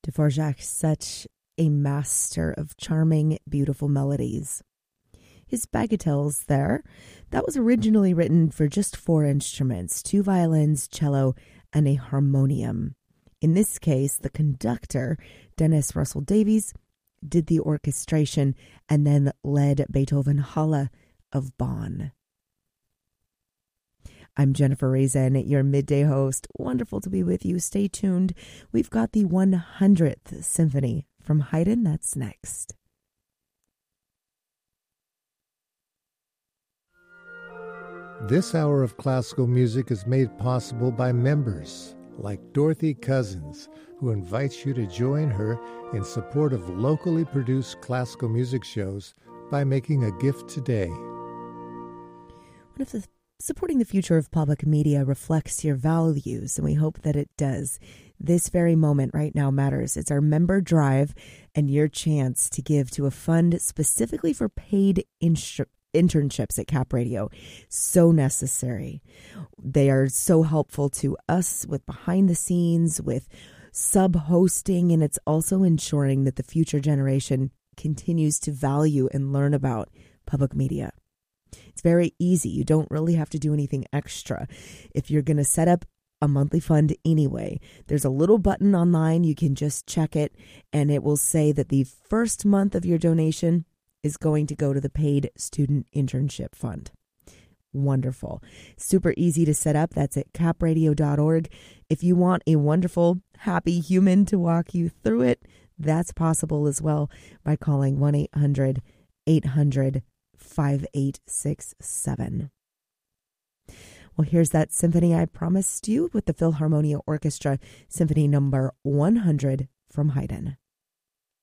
Dvorak, such a master of charming, beautiful melodies. His bagatelles there, that was originally written for just 4 instruments, 2 violins, cello, and a harmonium. In this case, the conductor, Dennis Russell Davies, did the orchestration and then led Beethoven Halle of Bonn. I'm Jennifer Raisin, your midday host. Wonderful to be with you. Stay tuned. We've got the 100th Symphony from Haydn. That's next. This hour of classical music is made possible by members like Dorothy Cousins, who invites you to join her in support of locally produced classical music shows by making a gift today. One of the Supporting the future of public media reflects your values, and we hope that it does. This very moment right now matters. It's our member drive and your chance to give to a fund specifically for paid internships at Cap Radio. So necessary. They are so helpful to us with behind the scenes, with sub-hosting, and it's also ensuring that the future generation continues to value and learn about public media. It's very easy. You don't really have to do anything extra. If you're going to set up a monthly fund anyway, there's a little button online. You can just check it, and it will say that the first month of your donation is going to go to the paid student internship fund. Wonderful. Super easy to set up. That's at capradio.org. If you want a wonderful, happy human to walk you through it, that's possible as well by calling 1-800-800-5867. Well, here's that symphony I promised you with the Philharmonia Orchestra, Symphony number 100 from Haydn.